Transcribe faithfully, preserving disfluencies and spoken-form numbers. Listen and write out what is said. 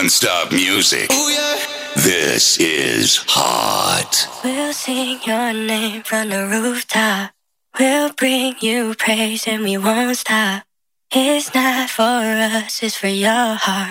non-stop music. Ooh, yeah. This is hot. We'll sing your name from the rooftop. We'll bring you praise and we won't stop. It's not for us, it's for your heart.